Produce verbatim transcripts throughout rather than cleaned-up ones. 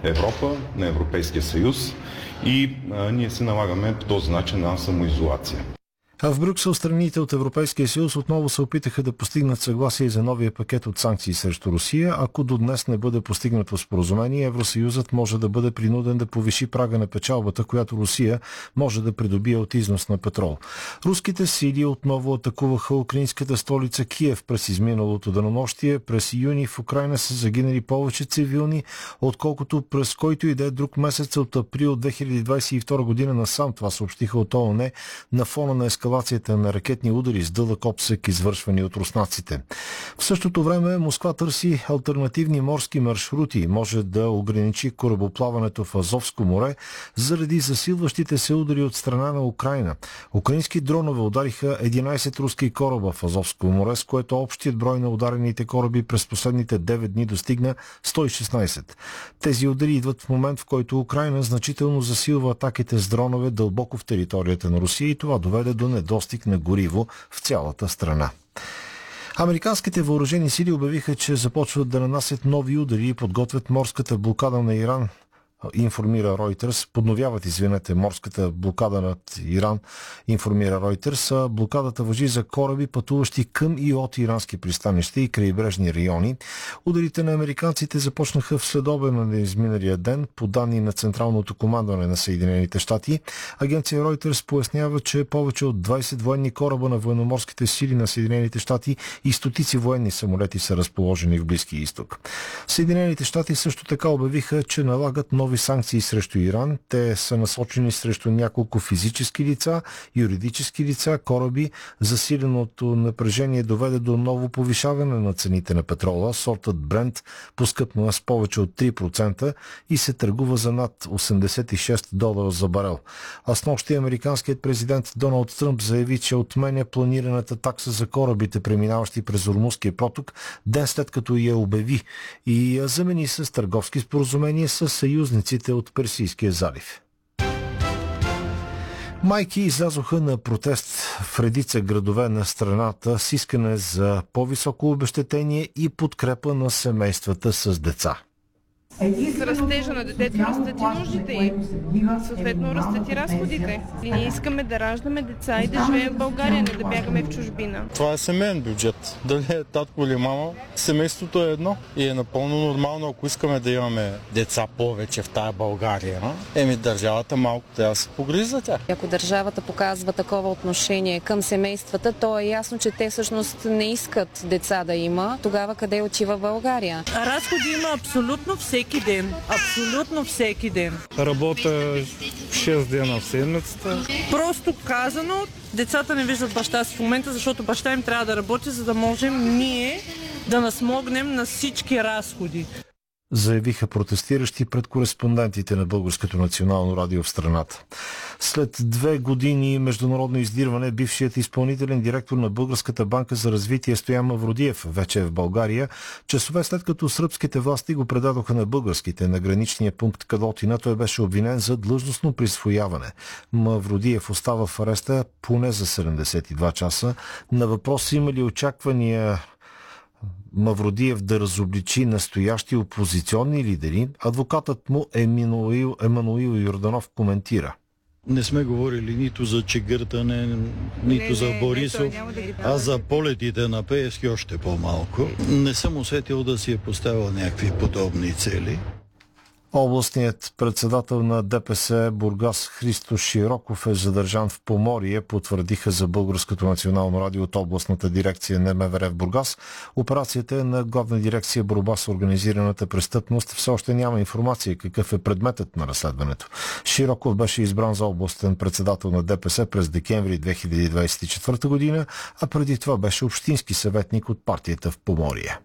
Европа, на Европейския съюз и а, ние се налагаме по този начин на самоизолация. А в Брюксел страните от Европейския съюз отново се опитаха да постигнат съгласие за новия пакет от санкции срещу Русия. Ако до днес не бъде постигнато споразумение, Евросъюзът може да бъде принуден да повиши прага на печалбата, която Русия може да придобие от износ на петрол. Руските сили отново атакуваха украинската столица Киев през изминалото денонощие. През юни в Украйна са загинали повече цивилни, отколкото през който и да е друг месец от април две хиляди двадесет и втора година насам. Това съобщиха от ООН на фона на ескалацията на ракетни удари с дълъг обсек, извършвани от руснаците. В същото време Москва търси алтернативни морски маршрути. Може да ограничи корабоплаването в Азовско море заради засилващите се удари от страна на Украйна. Украински дронове удариха единадесет руски кораба в Азовско море, с което общият брой на ударените кораби през последните девет дни достигна сто и шестнадесет. Тези удари идват в момент, в който Украйна значително засилва атаките с дронове дълбоко в територията на Русия и това доведе до недостиг на гориво в цялата страна. Американските въоръжени сили обявиха, че започват да нанасят нови удари и подготвят морската блокада на Иран, информира Reuters. Подновяват, извинете, морската блокада над Иран, информира Reuters. Блокадата важи за кораби, пътуващи към и от ирански пристанища и крайбрежни райони. Ударите на американците започнаха в следобедна на изминалия ден, по данни на Централното командване на Съединените щати. Агенция Reuters пояснява, че повече от двадесет военни кораба на военноморските сили на Съединените щати и стотици военни самолети са разположени в Близкия изток. Съединените щати също така обявиха, че налагат нови санкции срещу Иран. Те са насочени срещу няколко физически лица, юридически лица, кораби. Засиленото напрежение доведе до ново повишаване на цените на петрола. Сортът Брент поскъпна с повече от три процента и се търгува за над осемдесет и шест долара за барел. А снощи американският президент Доналд Тръмп заяви, че отменя планираната такса за корабите, преминаващи през Ормузския проток, ден след като я обяви, и я замени с търговски споразумения с съюзниците от Персийския залив. Майки излязоха на протест в редица градове на страната с искане за по-високо обезщетение и подкрепа на семействата с деца. С растежа на детето растат и нуждите им, съответно растат и разходите. И ние искаме да раждаме деца и да живеем в България, не да бягаме в чужбина. Това е семейен бюджет. Дали е татко или мама, семейството е едно и е напълно нормално, ако искаме да имаме деца повече в тая България. Еми държавата малко трябва да се погрижи за тях. Ако държавата показва такова отношение към семействата, то е ясно, че те всъщност не искат деца да има. Тогава къде отива България? Разходи има абсолютно всеки Всеки ден. Абсолютно всеки ден. Работа шест дена в седмицата. Просто казано, децата не виждат баща си в момента, защото баща им трябва да работи, за да можем ние да насмогнем на всички разходи. Заявиха протестиращи пред кореспондентите на Българското национално радио в страната. След две години международно издирване, бившият изпълнителен директор на Българската банка за развитие Стоян Мавродиев вече е в България. Часове след като сръбските власти го предадоха на българските на граничния пункт Кадотина, той беше обвинен за длъжностно присвояване. Мавродиев остава в ареста поне за седемдесет и два часа. На въпроса има ли очаквания Мавродиев да разобличи настоящи опозиционни лидери, адвокатът му Емануил, Емануил Йорданов коментира. Не сме говорили нито за чегъртане, нито не, за Борисов, не, да а за полетите на Пеевски още по-малко. Не съм усетил да си е поставил някакви подобни цели. Областният председател на ДПС Бургас Христо Широков е задържан в Поморие, потвърдиха за Българското национално радио от областната дирекция на МВР в Бургас. Операцията е на Главна дирекция борба с организираната престъпност. Все още няма информация какъв е предметът на разследването. Широков беше избран за областен председател на ДПС през декември две хиляди двадесет и четвърта година, а преди това беше общински съветник от партията в Поморие.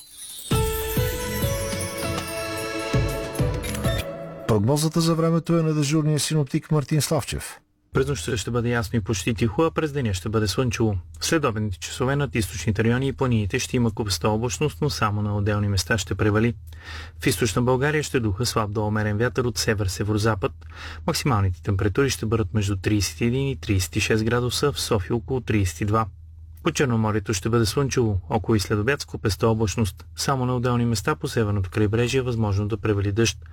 Прогнозата за времето е на дежурния синоптик Мартин Славчев. През нощта ще бъде ясно и почти тихо, а през деня ще бъде слънчево. В следобедните часове над източните райони и планините ще има купеста облачност, но само на отделни места ще превали. В източна България ще духа слаб до умерен вятър от север-северозапад. Максималните температури ще бъдат между тридесет и един и тридесет и шест градуса, в София около тридесет и два. По Черноморието ще бъде слънчево, около и следобед с купеста облачност. Само на отделни места по северното крайбрежие е възможно да превали дъжд.